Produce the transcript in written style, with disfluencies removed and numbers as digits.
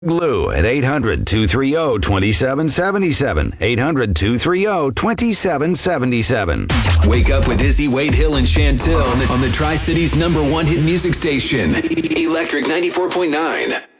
Glue at 800-230-2777. 800-230-2777. Wake up with Izzy, Wade Hill, and Chantil on the Tri-Cities #1 hit music station, Electric 94.9.